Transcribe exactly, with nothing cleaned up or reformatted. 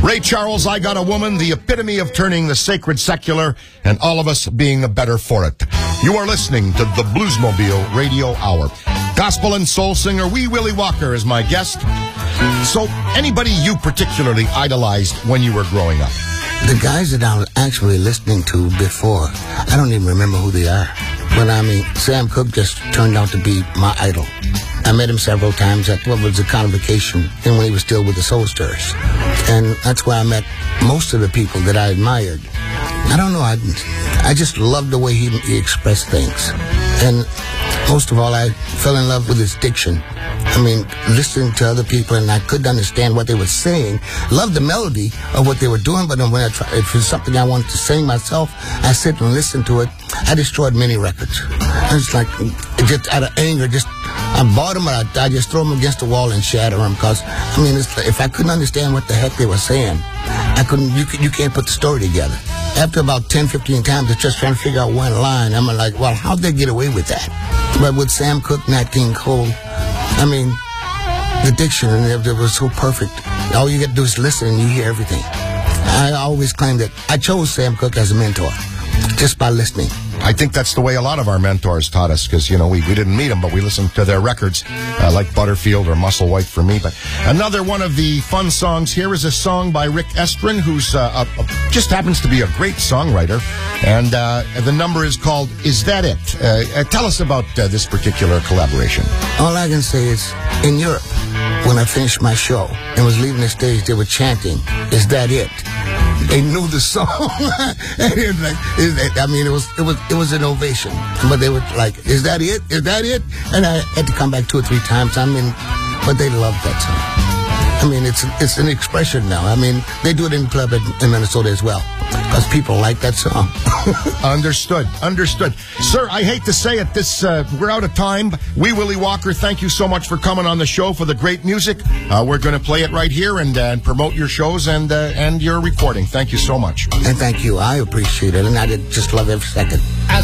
Ray Charles, I Got a Woman, the epitome of turning the sacred secular, and all of us being the better for it. You are listening to the Bluesmobile Radio Hour. Gospel and soul singer Wee Willie Walker is my guest. So, anybody you particularly idolized when you were growing up? The guys that I was actually listening to before, I don't even remember who they are. But I mean, Sam Cooke just turned out to be my idol. I met him several times at what was a convocation, and when he was still with the Soul Stirrers. And that's where I met most of the people that I admired. I don't know, I, I just loved the way he, he expressed things. And most of all, I fell in love with his diction. I mean, listening to other people, and I couldn't understand what they were saying. Loved the melody of what they were doing, but when I try, if it was something I wanted to sing myself, I sit and listen to it. I destroyed many records. I was like, just out of anger, just I bought them, but I, I just throw them against the wall and shatter them. Because I mean, it's, if I couldn't understand what the heck they were saying, I couldn't. You you can't put the story together. After about ten, fifteen times, it's just trying to figure out one line. I'm like, well, how'd they get away with that? But with Sam Cooke, Nat King Cole, I mean, the diction, and it, it was so perfect. All you got to do is listen, and you hear everything. I always claim that I chose Sam Cooke as a mentor, just by listening. I think that's the way a lot of our mentors taught us, because, you know, we, we didn't meet them, but we listened to their records, uh, like Butterfield or Musselwhite for me. But another one of the fun songs here is a song by Rick Estrin, who's uh, a, a, just happens to be a great songwriter. And uh, the number is called Is That It? Uh, uh, tell us about uh, this particular collaboration. All I can say is, in Europe, when I finished my show and was leaving the stage, they were chanting, Is That It? They knew the song. And it was like, is that, I mean, it was it was it was an ovation. But they were like, "Is that it? Is that it?" And I had to come back two or three times. I mean, but they loved that song. I mean, it's it's an expression now. I mean, they do it in club in, in Minnesota as well, because people like that song. Understood. Understood. Sir, I hate to say it, this uh, we're out of time. Wee Willie Walker, thank you so much for coming on the show for the great music. Uh, we're going to play it right here and, uh, and promote your shows and uh, and your recording. Thank you so much. And thank you. I appreciate it, and I just love every second.